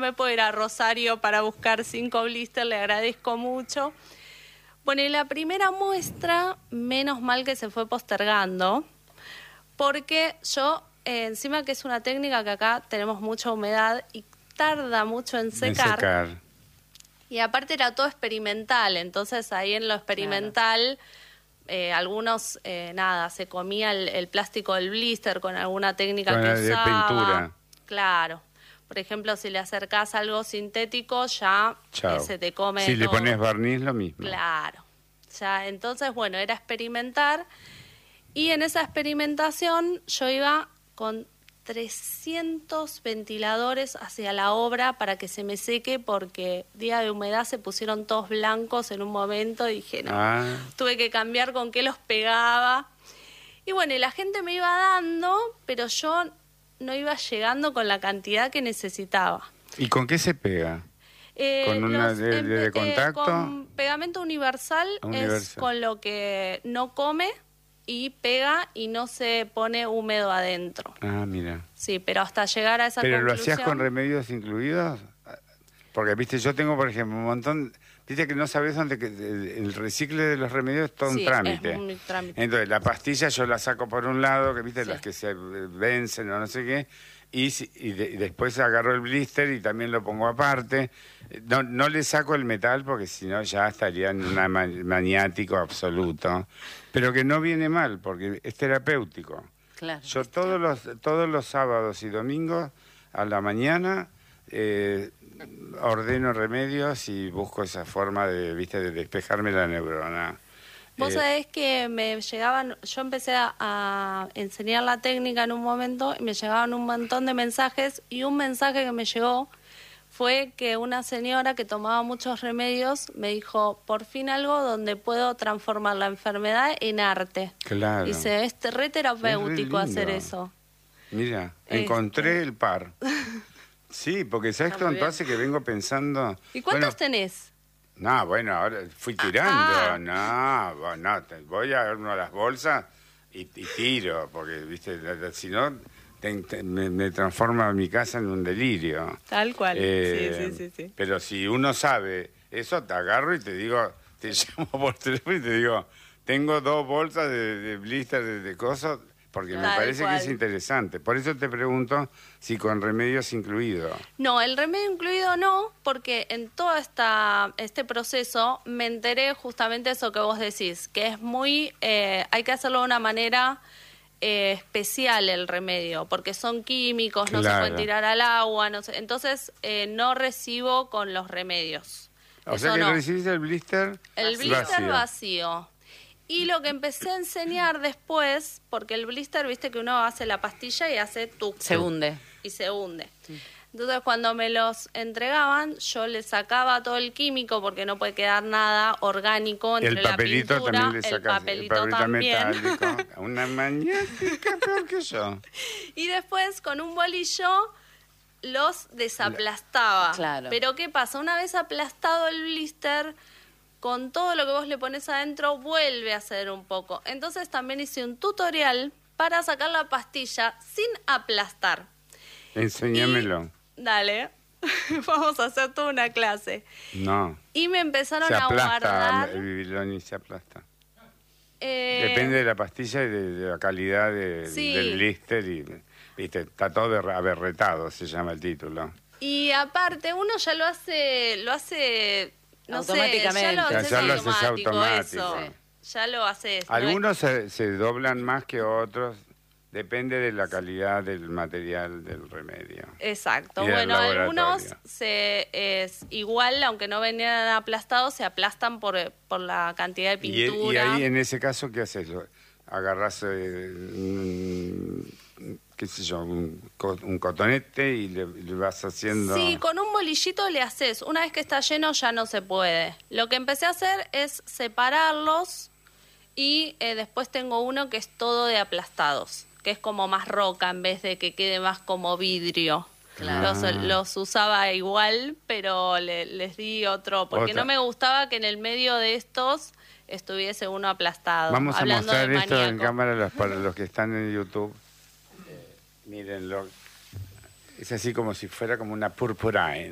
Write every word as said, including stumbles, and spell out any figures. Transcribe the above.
me puedo ir a Rosario para buscar cinco blisters, le agradezco mucho. Bueno, y la primera muestra, menos mal que se fue postergando, porque yo, eh, encima que es una técnica que acá tenemos mucha humedad y tarda mucho en secar. En secar. Y aparte era todo experimental, entonces ahí en lo experimental, claro. eh, algunos, eh, nada, se comía el, el plástico del blister con alguna técnica con que de usaba. Pintura. Claro. Por ejemplo, si le acercás algo sintético, ya eh, se te come Si todo. le pones barniz, lo mismo. Claro. Ya, entonces, bueno, era experimentar. Y en esa experimentación yo iba con trescientos ventiladores hacia la obra para que se me seque, porque día de humedad se pusieron todos blancos en un momento y dije, no, ah. tuve que cambiar con qué los pegaba. Y bueno, y la gente me iba dando, pero yo no iba llegando con la cantidad que necesitaba. ¿Y con qué se pega? Eh, ¿Con una los, de, de, de contacto? Eh, con pegamento universal, universal es con lo que no come y pega y no se pone húmedo adentro. Ah, mira. Sí, pero hasta llegar a esa ¿Pero conclusión... lo hacías con remedios incluidos? Porque, viste, yo tengo, por ejemplo, un montón... Viste que no sabes dónde... Que el recicle de los remedios es todo sí, un trámite. Es un trámite. Entonces, la pastilla yo la saco por un lado, que viste, sí. las que se vencen o no sé qué, y, y, de, y después agarro el blister y también lo pongo aparte. No, no le saco el metal porque si no ya estaría en un maniático absoluto. Pero que no viene mal porque es terapéutico. Claro. Yo todos los, todos los sábados y domingos a la mañana eh, ordeno remedios y busco esa forma de, viste, de despejarme la neurona. Vos eh, sabés que me llegaban, yo empecé a, a enseñar la técnica en un momento y me llegaban un montón de mensajes, y un mensaje que me llegó fue que una señora que tomaba muchos remedios me dijo, por fin algo donde puedo transformar la enfermedad en arte. Claro. Dice, es re terapéutico es re hacer eso. Mira, este... encontré el par. Sí, porque ¿sabes cuánto hace que vengo pensando? ¿Y cuántos bueno, tenés? No, bueno, ahora fui tirando. Ah. No, no, voy a una de las bolsas y, y tiro, porque, viste, si no... Te, te, me, me transforma mi casa en un delirio. Tal cual, eh, sí, sí, sí, sí. Pero si uno sabe eso, te agarro y te digo, te llamo por teléfono y te digo, tengo dos bolsas de, de blister de, de cosas, porque Tal me parece cual. que es interesante. Por eso te pregunto si con remedios incluidos. No, el remedio incluido no, porque en todo esta, este proceso me enteré justamente eso que vos decís, que es muy, eh, hay que hacerlo de una manera... Eh, especial el remedio, porque son químicos, claro. no se pueden tirar al agua, no sé, entonces eh, no recibo con los remedios. O Eso sea que no. recibiste el blister El blister vacío. vacío. Y lo que empecé a enseñar después, porque el blister, viste que uno hace la pastilla y hace tu... Se hunde. Y se hunde. Sí. Entonces, cuando me los entregaban, yo les sacaba todo el químico, porque no puede quedar nada orgánico entre el papelito la pintura. También le sacas, el papelito, el papelito también. metálico. Una maniática peor que yo. Y después, con un bolillo, los desaplastaba. Claro. Pero, ¿qué pasa? Una vez aplastado el blister, con todo lo que vos le pones adentro, vuelve a hacer un poco. Entonces, también hice un tutorial para sacar la pastilla sin aplastar. Enséñamelo. Y... Dale, vamos a hacer toda una clase. No. Y me empezaron se a aplasta, guardar... el bibiloni se aplasta. Eh... Depende de la pastilla y de, de la calidad de, sí. del blister. Y, viste, está todo aberretado, se llama el título. Y aparte, uno ya lo hace, lo hace, no automáticamente. sé, ya lo haces ya lo automático, haces automático. Eso. Sí. Ya lo haces. Algunos no es... se, se doblan más que otros. Depende de la calidad del material del remedio. Exacto. Bueno, algunos se es igual, aunque no venían aplastados, se aplastan por, por la cantidad de pintura. Y, y ahí, en ese caso, ¿qué haces? Agarrás, eh, un, qué sé yo, un, un cotonete y le, le vas haciendo... Sí, con un bolillito le haces. Una vez que está lleno ya no se puede. Lo que empecé a hacer es separarlos y eh, después tengo uno que es todo de aplastados, que es como más roca en vez de que quede más como vidrio. Claro. Los, los usaba igual, pero le, les di otro, porque Otra. no me gustaba que en el medio de estos estuviese uno aplastado. Vamos a mostrar esto maníaco. en cámara los, para los que están en YouTube. Eh, mírenlo. Es así como si fuera como una purpurine.